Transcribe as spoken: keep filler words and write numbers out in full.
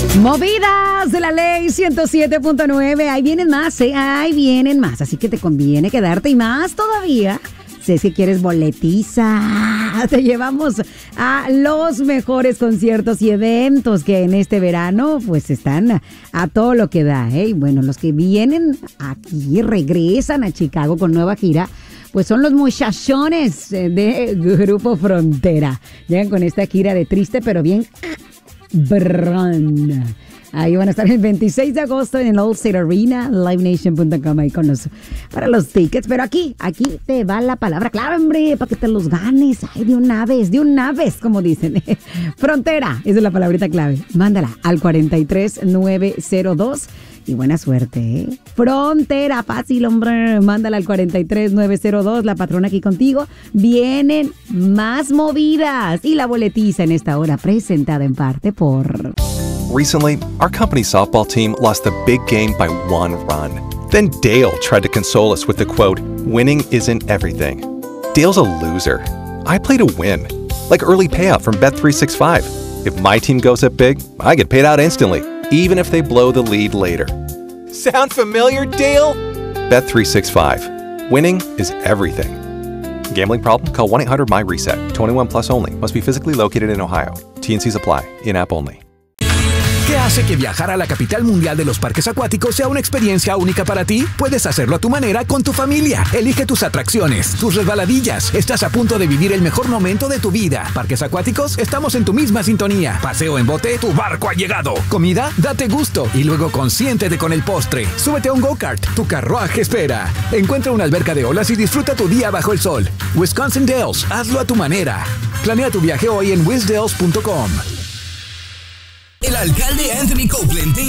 Movidas de la ley ciento siete punto nueve. Ahí vienen más, ¿eh? Ahí vienen más. Así que te conviene quedarte y más todavía. Si es que quieres boletiza, te llevamos a los mejores conciertos y eventos que en este verano pues están a, a todo lo que da, ¿eh? Y bueno, los que vienen aquí, regresan a Chicago con nueva gira, pues son los muchachones de Grupo Frontera. Llegan con esta gira de triste pero bien brand. Ahí van a estar el veintiséis de agosto en el All State Arena, live nation punto com, ahí con los, para los tickets. Pero aquí, aquí te va la palabra clave, hombre, para que te los ganes. Ay, de una vez, de una vez, como dicen. Frontera, esa es la palabrita clave. Mándala al cuarenta y tres nueve cero dos y buena suerte, ¿eh? Frontera, fácil, hombre. Mándala al cuarenta y tres nueve cero dos, la patrona aquí contigo. Vienen más movidas y la boletiza en esta hora, presentada en parte por... Recently, our company softball team lost the big game by one run. Then Dale tried to console us with the quote, "Winning isn't everything." Dale's a loser. I play to win. Like early payout from Bet three sixty-five. If my team goes up big, I get paid out instantly, even if they blow the lead later. Sound familiar, Dale? Bet three sixty-five. Winning is everything. Gambling problem? Call one eight hundred M Y reset. twenty-one plus only. Must be physically located in Ohio. T N Cs apply. In-app only. ¿Qué hace que viajar a la capital mundial de los parques acuáticos sea una experiencia única para ti? Puedes hacerlo a tu manera con tu familia. Elige tus atracciones, tus resbaladillas. Estás a punto de vivir el mejor momento de tu vida. Parques acuáticos, estamos en tu misma sintonía. Paseo en bote, tu barco ha llegado. Comida, date gusto y luego consiéntete con el postre. Súbete a un go-kart, tu carruaje espera. Encuentra una alberca de olas y disfruta tu día bajo el sol. Wisconsin Dells, hazlo a tu manera. Planea tu viaje hoy en wisdells punto com. El alcalde Anthony Copeland te